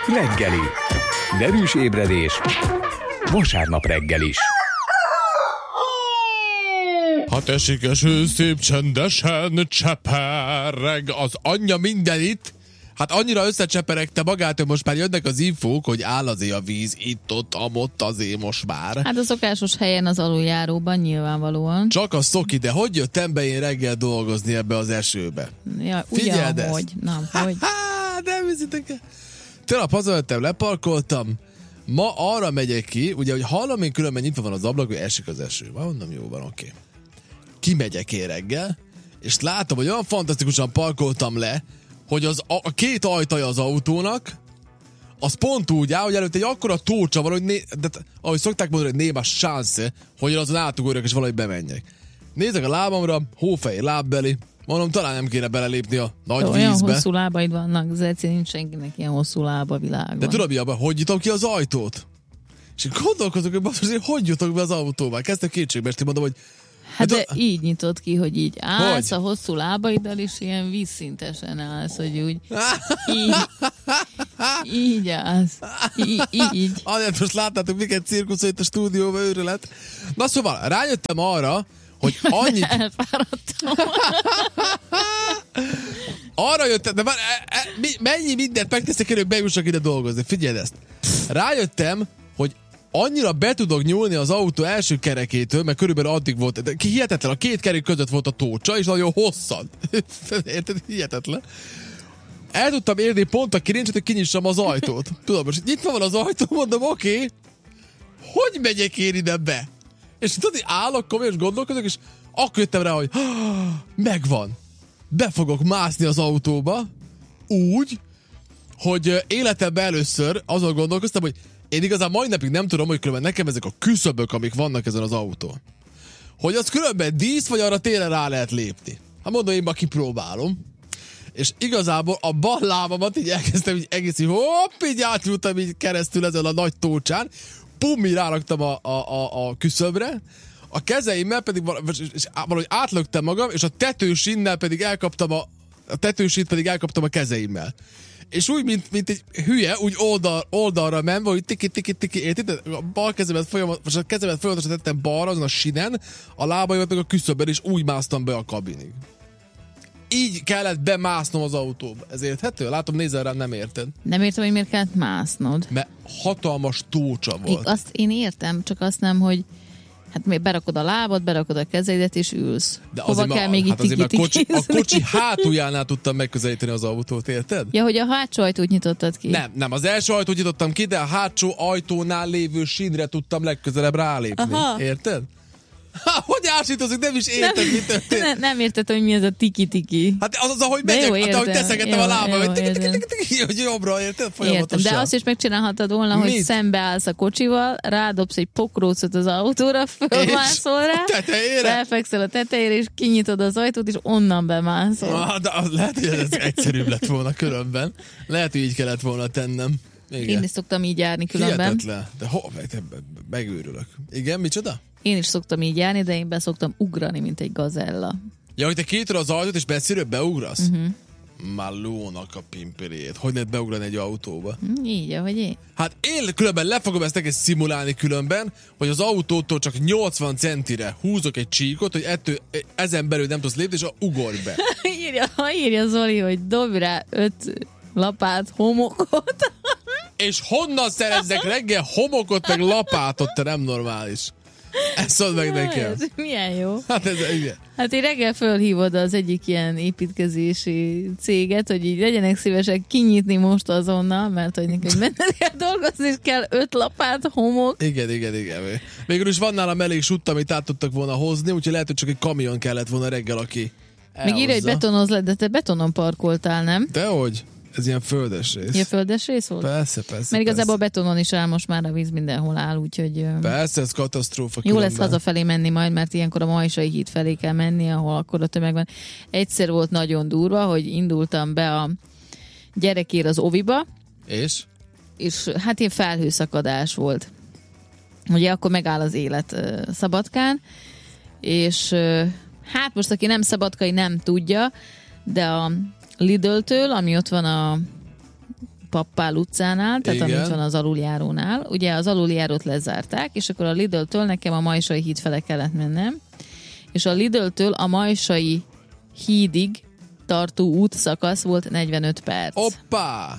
Reggeli. Derűs ébredés. Vasárnap reggel is. Hát esik eső, szép csendesen csepereg az anyja mindenit. Hát annyira összecseperegte magát, hogy most már jönnek az infók, hogy áll azért a víz itt-ott, amott azért most már. Hát a szokásos helyen az aluljáróban nyilvánvalóan. Csak a szoki, de hogy jöttem be én reggel dolgozni ebbe az esőbe? Ja, Figyeld ugyan, ezt. hogy. Na, hogy. Nem hiszitek el. Tegnap hazajöttem, leparkoltam. Ma arra megyek ki, ugye, hogy hallom én különben nyitva van az ablak, hogy esik az eső. Mondom, jó van, oké. Kimegyek én reggel, és látom, hogy olyan fantasztikusan parkoltam le, hogy a két ajtaja az autónak, az pont úgy áll, hogy előtt egy akkora tócsa van, hogy de, ahogy szokták mondani, hogy néma chance, hogy azon átugorjak és valahogy bemenjek. Nézek a lábamra, hófehér lábbeli, mondom, talán nem kéne belelépni a nagy olyan vízbe. hosszú lábaid vannak, Zeci, nincs senkinek ilyen hosszú lába a világban. De tudod mi abban, hogy nyitom ki az ajtót? És gondolkozok, hogy basszus, hogy jutok be az autóba. Kezdtem kétségbe esni, mondom, hogy Hát de így nyitod ki, hogy így állsz hogy? a hosszú lábaiddal, és ilyen vízszintesen állsz, hogy úgy így állsz. Így. Azért most láttátok, miket cirkusz itt a stúdióban őrület. Na szóval, rájöttem arra, hogy annyit... Elfáradtam. Arra jöttem, de már mennyi mindent megteszek el, hogy bejussak ide dolgozni. Figyeld ezt. Rájöttem, hogy annyira be tudok nyúlni az autó első kerekétől, mert körülbelül addig volt, de hihetetlen, a két kerék között volt a tócsa, és nagyon hosszan. Érted? Hihetetlen. El tudtam érni pont a kilincset, hogy kinyissam az ajtót. Tudom, most nyitva van az ajtó, mondom, oké, hogy megyek én ide be? És tudod, hogy állok komolyan, és gondolkozok, és akkor jöttem rá, hogy megvan. Be fogok mászni az autóba, úgy, hogy életemben először azon gondolkoztam, hogy én igazán mai napig nem tudom, hogy különben nekem ezek a küszöbök, amik vannak ezen az autón, hogy az különben dísz, vagy arra tényleg rá lehet lépni. Hát mondom, én ma kipróbálom. És igazából a bal lábamat így elkezdtem, így egész így, így átjuttam így keresztül ezen a nagy tócsán, így ráraktam a küszöbre, a kezeimmel pedig valahogy átlöktem magam, és a tetősinnel pedig elkaptam a tetősint pedig elkaptam a kezeimmel. És úgy, mint egy hülye, úgy oldalra menve, hogy tiki, érted? A bal kezemet folyamatosan tettem balra, azon a sinen, a lábaimat meg a küszöbben, és úgy másztam be a kabinig. Így kellett bemásznom az autóba. Ez érthető? Látom, nézel rám, nem érted. Nem értem, hogy miért kellett másznod. Mert hatalmas tócsa volt. Azt én értem, csak azt nem, hogy hát berakod a lábad, berakod a kezeidet, és ülsz. De hova kell még itt a kocsi hátuljánál tudtam megközelíteni az autót, érted? Ja, hogy a hátsó ajtót nyitottad ki. Nem, az első ajtót nyitottam ki, de a hátsó ajtónál lévő sínre tudtam legközelebb rálépni. Aha. Érted? Hogy ásítozik, nem is érted, mi történt. Nem érted, hogy mi ez a tiki-tiki. Hát az, ahogy megyek, ahogy teszegettem a lábam, hogy jobbra, érted? Értem, de azt is megcsinálhatod volna, hogy szembeállsz a kocsival, rádobsz egy pokrócot az autóra, fölmászol rá, felfekszel a tetejére, és kinyitod az ajtót, és onnan bemászol. De az lehet, hogy ez egyszerűbb lett volna különben. Lehet, hogy így kellett volna tennem. Igen. Én is szoktam így járni különben. Hihetetlen. De megőrülök. Igen, micsoda? Én is szoktam így járni, de én be szoktam ugrani, mint egy gazella. Ja, hogy te kinyitod az ajtót, és messziről beugrasz? Malónak a pimpirét. Hogy lehet beugrani egy autóba? Így, ahogy én. Hát én különben le fogom ezt neked szimulálni különben, hogy az autótól csak 80 centire húzok egy csíkot, hogy ezen belül nem tudsz lépni, és ugorj be. írja Zoli, hogy dobj rá 5 lapát homokot. És honnan szerezzek reggel homokot, meg lapátot, te nem normális. Ezt mondd meg nekem. Ez milyen jó. Hát ez igen. Hát én reggel fölhívod az egyik ilyen építkezési céget, hogy így legyenek szívesek kinyitni most azonnal, mert hogy nekünk benned kell dolgozni, és kell 5 lapát, homok. Igen. Végül is van nálam elég sutt, amit át tudtak volna hozni, úgyhogy lehet, hogy csak egy kamion kellett volna reggel, aki elhozza. Még írja, hogy betonoz le, de te betonon parkoltál, nem? Dehogy? Ez ilyen földes rész. Ilyen földes rész volt? Persze. Mert igazából betonon is áll, most már a víz mindenhol áll, úgyhogy... Persze, ez katasztrófa. Jó lesz hazafelé menni majd, mert ilyenkor a Majsai híd felé kell menni, ahol akkor a tömeg van. Egyszer volt nagyon durva, hogy indultam be a gyerekér az oviba. És hát ilyen felhőszakadás volt. Ugye akkor megáll az élet Szabadkán, és hát most aki nem szabadkai nem tudja, de a Lidl-től, ami ott van a Pappál utcánál, tehát amit van az aluljárónál. Ugye az aluljárót lezárták, és akkor a Lidl-től nekem a Majsai híd fele kellett mennem, és a Lidl-től a Majsai hídig tartó útszakasz volt 45 perc. Hoppá!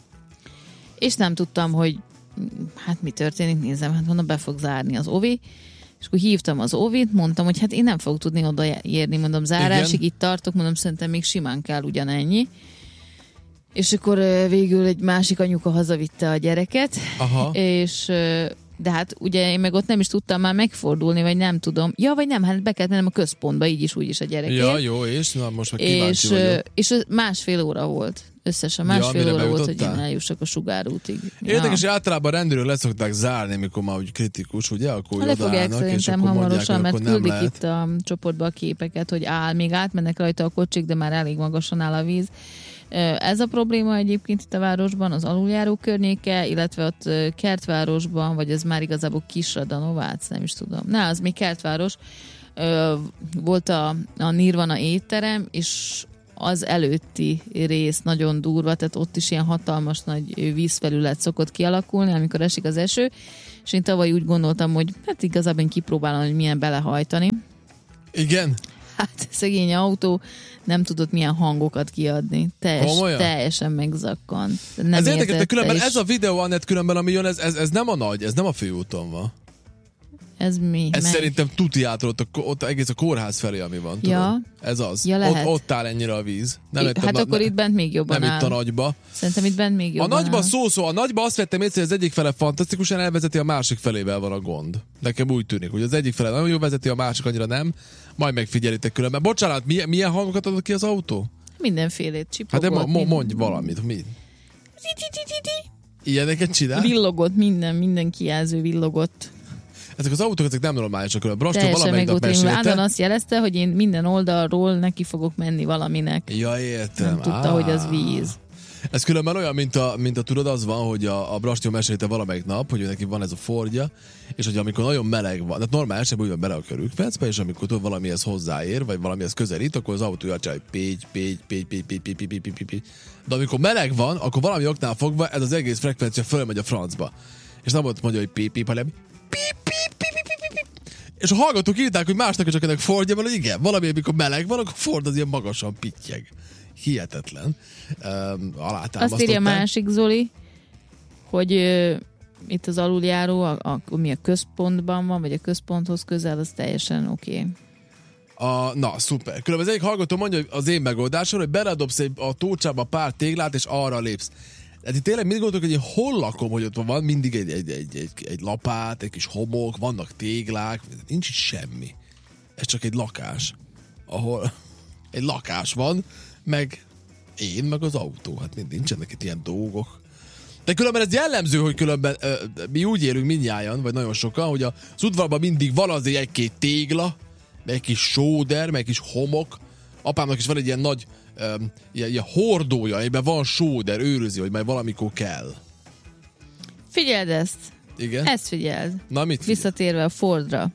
És nem tudtam, hogy hát mi történik, nézem, hát mondom, be fog zárni az Ovi, és akkor hívtam az Ovit, mondtam, hogy hát én nem fogok tudni odaérni, mondom, zárásig itt tartok, mondom, szerintem még simán kell ugyanennyi. És akkor végül egy másik anyuka hazavitte a gyereket, és de hát ugye én meg ott nem is tudtam már megfordulni, vagy nem tudom. Ja, vagy nem, hát be kellett mennem a központba, így is, úgy is a gyerekért. Ja, jó, és na most már kíváncsi vagyok. És másfél óra volt. Összesen másfél óra volt, hogy én eljussak a Sugárútig. Érdekes, hogy általában a rendőrök leszokták zárni, amikor már úgy kritikus, ugye? Akkor le fogják szerintem hamarosan, mert küldik lehet. itt a csoportba a képeket, hogy még átmennek rajta a kocsik, de már elég magasan áll a víz. Ez a probléma egyébként itt a városban, az aluljáró környéke, illetve ott Kertvárosban, vagy ez már igazából Kisradanovác, nem is tudom. Az még Kertváros. Volt a Nirvana étterem, és az előtti rész nagyon durva, tehát ott is ilyen hatalmas nagy vízfelület szokott kialakulni, amikor esik az eső, és én tavaly úgy gondoltam, hogy hát igazából én kipróbálom, hogy milyen belehajtani. Igen? Hát szegény autó nem tudott milyen hangokat kiadni. Teljesen megzakkan. Ez érdekes, de különben ez a videó, Annett, különben, ami jön, ez nem a nagy, ez nem a főúton van. Ez mi? Ez szerintem tuti átról, ott egész a kórház felé, ami van. Ja. Ez az. Ja, ott áll ennyire a víz. Hát akkor itt bent még jobban nem áll. Nem itt a nagyba. Szerintem itt bent még jobban A nagyba a nagyba azt vettem észre, hogy az egyik fele fantasztikusan elvezeti, a másik felével van a gond. Nekem úgy tűnik, hogy az egyik fele nagyon jól vezeti, a másik annyira nem. Majd megfigyelitek különben. Bocsánat, milyen hangokat adott ki az autó? Mindenfélét, csipogott. Hát de mondj valamit. Mi? Ilyeneket csinál? Villogott, minden kijelző villogott. Ezek az autók, ezek nem normálisak. A Brastó valamelyik nap mesélte. Ándon azt jelezte, hogy én minden oldalról neki fogok menni valaminek. Ja, értem. Nem tudta, hogy az víz. Ez különben olyan, mint a tudod, az van, hogy a Brastó mesélte valamelyik nap, hogy neki van ez a Fordja, és hogy amikor nagyon meleg van, tehát normál esetben úgy van bele a körülkvecbe, és amikor tud valamihez hozzáér, vagy valamihez közelít, akkor az autó játszál, hogy pégy. De amikor meleg van, akkor valami oknál fogva ez az egész frekvencia fölmegy a francba. És nem ott mondja, hogy pip, hanem és a hallgatók írták, hogy másnak is csak ennek Fordja, mert igen, valami, amikor meleg van, akkor Ford az ilyen magasan pittyeg. Hihetetlen. Alátámasztották. Azt írja másik Zoli, hogy itt az aluljáró, ami a központban van, vagy a központhoz közel, az teljesen oké. Na, szuper. Különben az egyik hallgató mondja, hogy az én megoldásom, hogy beledobsz a tócsába pár téglát, és arra lépsz. Hát itt tényleg mit gondoltok, hogy én hol lakom, hogy ott van mindig egy lapát, egy kis homok, vannak téglák, nincs itt semmi. Ez csak egy lakás, ahol egy lakás van, meg én, meg az autó. Hát nincsenek itt ilyen dolgok. De különben ez jellemző, hogy különben mi úgy élünk mindnyájan, vagy nagyon sokan, hogy az udvarban mindig van azért egy-két tégla, meg egy kis sóder, meg egy kis homok. Apámnak is van egy ilyen nagy ilyen hordója, amiben van sóder, őrözi, hogy majd valamikor kell. Figyeld ezt. Igen? Ezt figyeld. Na, mit figyeld? Visszatérve a Fordra.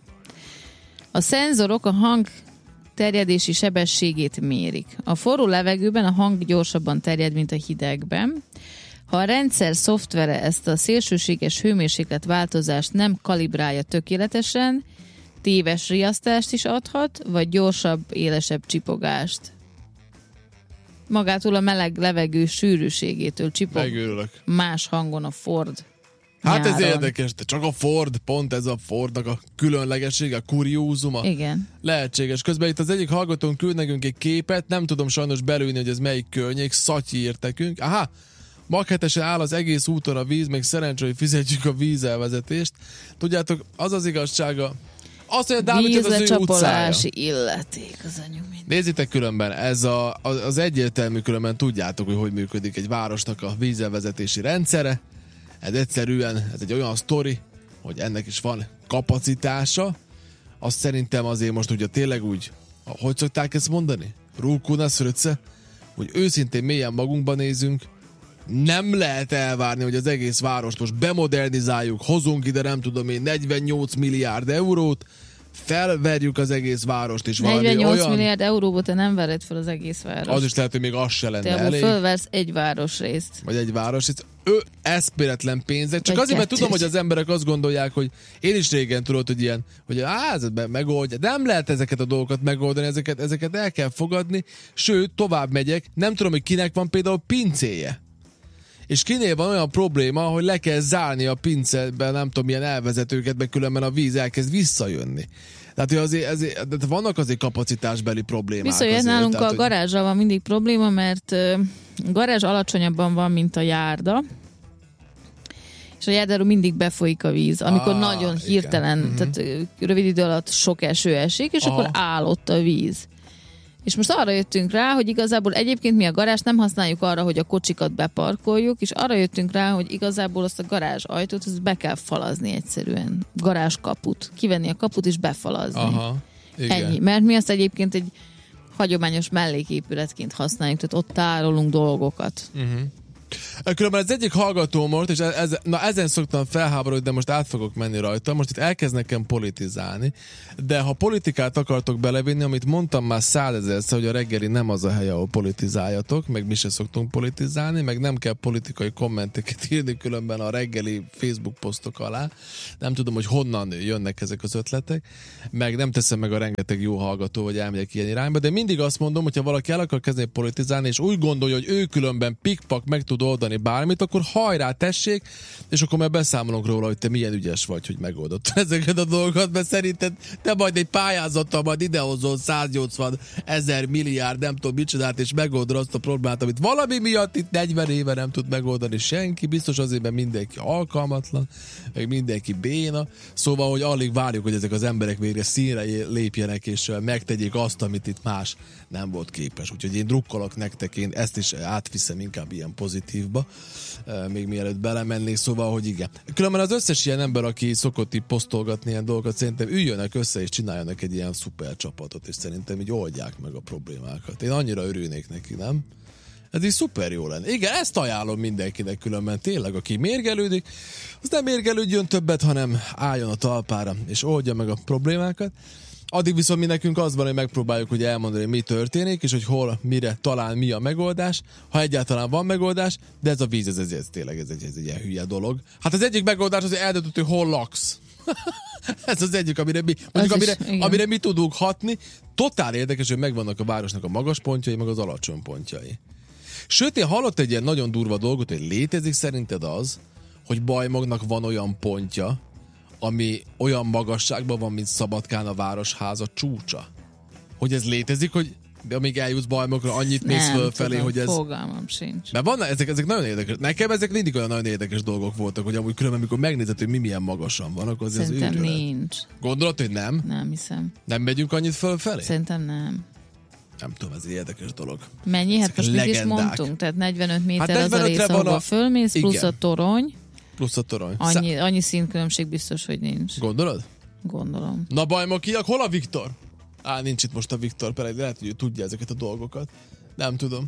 A szenzorok a hang terjedési sebességét mérik. A forró levegőben a hang gyorsabban terjed, mint a hidegben. Ha a rendszer szoftvere ezt a szélsőséges hőmérséklet változást nem kalibrálja tökéletesen, téves riasztást is adhat, vagy gyorsabb, élesebb csipogást. Magától a meleg levegő sűrűségétől csipog. Megőrülök. Más hangon a Ford. Hát nyáron. Ez érdekes, de csak a Ford, pont ez a Fordnak a különlegessége, a kuriózuma. Igen. Lehetséges. Közben itt az egyik hallgatón küld nekünk egy képet, nem tudom sajnos belülni, hogy ez melyik környék, Szatyi írt nekünk. Aha, maghetesen áll az egész úton a víz, még szerencsé, hogy fizetjük a vízelvezetést. Tudjátok, az az igazsága, azt mondja, Dávid, ez az ő utcája. Illeték az anyum. Nézzétek különben, ez az egyértelmű különben tudjátok, hogy működik egy városnak a vízelvezetési rendszere. Ez egyszerűen, ez egy olyan sztori, hogy ennek is van kapacitása. Azt szerintem azért most ugye tényleg úgy, hogy szokták ezt mondani? Rúkunas röcce, hogy őszintén mélyen magunkba nézünk, nem lehet elvárni, hogy az egész várost most bemodernizáljuk, hozunk ide nem tudom én 48 milliárd eurót, felverjük az egész várost, és valami 48 olyan... milliárd euróból te nem vered fel az egész várost. Az is lehet, hogy még az se lenne te elég. Te fölversz egy városrészt. Vagy egy városrészt. eszméletlen pénzek. Csak azért, mert tudom, hogy az emberek azt gondolják, hogy én is régen tudod, hogy ilyen, hogy ez megoldja. De nem lehet ezeket a dolgokat megoldani, ezeket el kell fogadni. Sőt, tovább megyek, nem tudom, hogy kinek van például pincéje. És kinél van olyan probléma, hogy le kell zárni a pincében, nem tudom, milyen elvezetőket, meg különben a víz elkezd visszajönni. Tehát azért vannak azért kapacitásbeli problémák. Viszont nálunk a garázsra van mindig probléma, mert a garázs alacsonyabban van, mint a járda, és a járdáról mindig befolyik a víz, amikor nagyon hirtelen, tehát rövid idő alatt sok eső esik, és akkor áll ott a víz. És most arra jöttünk rá, hogy igazából egyébként mi a garázt nem használjuk arra, hogy a kocsikat beparkoljuk, és arra jöttünk rá, hogy igazából azt a garázs ajtót azt be kell falazni egyszerűen. Garázs kaput. Kivenni a kaput és befalazni. Aha, igen. Ennyi. Mert mi azt egyébként egy hagyományos melléképületként használjuk, tehát ott tárolunk dolgokat. Különben az egyik hallgató most, és ezen szoktam felháborodni, de most át fogok menni rajta, most itt elkezd nekem politizálni, de ha politikát akartok belevinni, amit mondtam már 100 000-szer, hogy a reggeli nem az a hely, ahol politizáljatok, meg mi se szoktunk politizálni, meg nem kell politikai kommenteket írni különben a reggeli Facebook posztok alá. Nem tudom, hogy honnan jönnek ezek az ötletek, meg nem teszem meg a rengeteg jó hallgató, hogy elmegyek ilyen irányba, de mindig azt mondom, hogyha valaki el akar kezdeni politizálni, és úgy gondolja, hogy ő különben pikpak meg tud oldani bármit, akkor hajrá, tessék, és akkor már beszámolunk róla, hogy te milyen ügyes vagy, hogy megoldott ezeket a dolgokat, mert szerinted te majd egy pályázattal majd idehozol 180 000 milliárd, nem tudom micsodát, és megoldod azt a problémát, amit valami miatt itt 40 éve nem tud megoldani senki, biztos azért, mert mindenki alkalmatlan, meg mindenki béna, szóval, hogy alig várjuk, hogy ezek az emberek végre színre lépjenek, és megtegyék azt, amit itt más nem volt képes. Úgyhogy én drukkolok nektek, én ezt is átviszem inkább ilyen pozitívba, még mielőtt belemennék, szóval, hogy igen. Különben az összes ilyen ember, aki szokott így posztolgatni ilyen dolgokat, szerintem üljönnek össze és csináljanak egy ilyen szuper csapatot, és szerintem így oldják meg a problémákat. Én annyira örülnék neki, nem? Ez így szuper jó lenne. Igen, ezt ajánlom mindenkinek különben, tényleg, aki mérgelődik, az nem mérgelődjön többet, hanem álljon a talpára, és oldja meg a problémákat. Addig viszont mi nekünk az van, hogy megpróbáljuk hogy elmondani, mi történik, és hogy hol, mire talán mi a megoldás, ha egyáltalán van megoldás, de ez a víz, ez tényleg ez egy ilyen hülye dolog. Hát az egyik megoldás az, hogy eldöntött, hogy hol laksz. Ez az egyik, amire mi tudunk hatni. Totál érdekes, hogy megvannak a városnak a magas pontjai, meg az alacsony pontjai. Sőt, én hallott egy ilyen nagyon durva dolgot, hogy létezik szerinted az, hogy Bajmognak van olyan pontja, ami olyan magasságban van, mint Szabadkán a Városháza csúcsa. Hogy ez létezik, hogy amíg eljutsz Bajmogra, annyit mész fölfelé, hogy ez... fogalmam sincs. Mert vannak, ezek nagyon érdekes. Nekem ezek mindig olyan nagyon érdekes dolgok voltak, hogy amúgy különben, amikor megnézed, hogy mi milyen magasan van, akkor az szerintem nincs. Gondolod, hogy nem? Nem hiszem. Nem megyünk annyit fölfelé? Szerintem nem. Nem tudom, ez egy érdekes dolog. Mennyi? Hát most mit is mondtunk? Tehát 45 méter az a rész, ahol fölmész, plusz a torony. Plusz a torony. Annyi színkülönbség biztos, hogy nincs. Gondolod? Gondolom. Na Bajmokiak, hol a Viktor? Nincs itt most a Viktor, pedig lehet, hogy ő tudja ezeket a dolgokat. Nem tudom.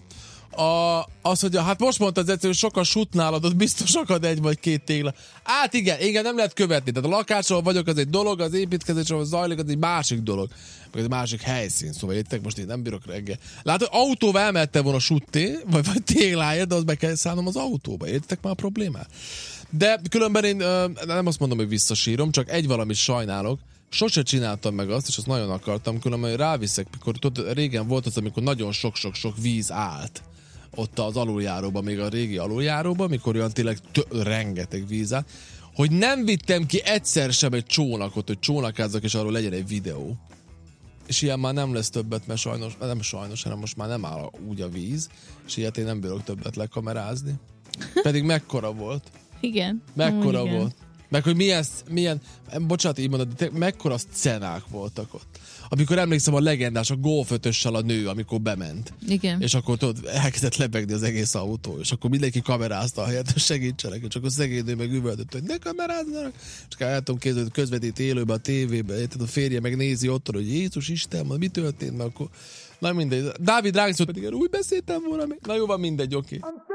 Az, hogy hát most mondtad, hogy sokan sut nálad, ott biztos akad egy vagy két tégla. Igen, nem lehet követni. Tehát a lakásról vagyok, az egy dolog, az építkezésről zajlik, az egy másik dolog. Meg egy másik helyszín. Szóval értek, most én nem bírok reggel. Látod, autóval elmette volna sutté, vagy tégláért, de az be kell szállnom az autóba. Értek már a problémát? De különben én nem azt mondom, hogy visszasírom, csak egy valamit sajnálok. Sose csináltam meg azt, és azt nagyon akartam, különben hogy ráviszek, mikor régen volt az, amikor nagyon sok víz állt ott az aluljáróban, még a régi aluljáróban, mikor olyan tényleg rengeteg víz állt, hogy nem vittem ki egyszer sem egy csónakot, hogy csónakázzak, és arról legyen egy videó. És ilyen már nem lesz többet, mert sajnos, hanem most már nem áll úgy a víz, és ilyet én nem bírok többet lekamerázni. Pedig mekkora volt. Igen. Mekkora volt. Meg hogy milyen bocsánat, így mondod, de mekkora scenák voltak ott. Amikor emlékszem a legendás, a golfötössel a nő, amikor bement. Igen. És akkor tudod, elkezdett lebegni az egész autó, és akkor mindenki kamerázta a helyet, hogy segítsenek, és akkor szegény nő meg üvöltött, hogy ne kamerázzanak. És akkor el tudom képzelni, hogy közvetít élőbe a tévébe, érted, a férje megnézi ott, hogy Jézus Isten, mi történt, mert akkor... Na mindegy. Dávid Rágszó pedig úgy beszéltem volna még. Na jó, van mindegy, oké.